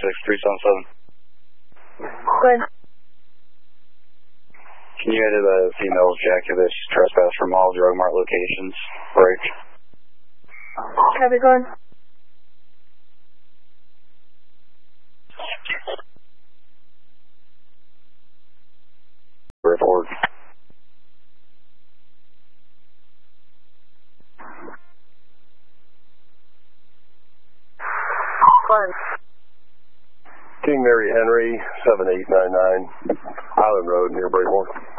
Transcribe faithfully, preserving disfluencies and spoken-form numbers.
six three seven seven. Good. Can you edit a female objective that she's trespassed from all drug mart locations? Break. Copy, going. Report. One. King Mary Henry, seven eight nine nine, Island Road near Breakmore.